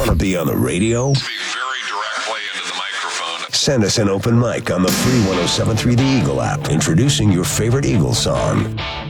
to be on the radio? Speak very directly into the microphone. Send us an open mic on the free 1073 The Eagle app, introducing your favorite Eagle song.